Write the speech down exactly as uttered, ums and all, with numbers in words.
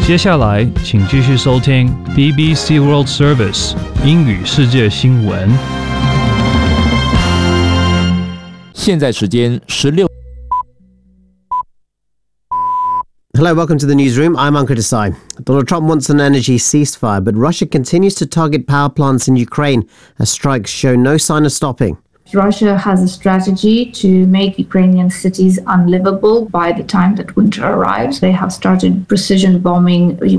接下来，请继续收听 B B C World Service 英语世界新闻。 现在时间十六。 Hello, welcome to the newsroom. I'm Ankur Desai. Donald Trump wants an energy ceasefire, but Russia continues to target power plants in Ukraine as strikes show no sign of stopping. Russia has a strategy to make Ukrainian cities unlivable by the time that winter arrives. They have started precision bombing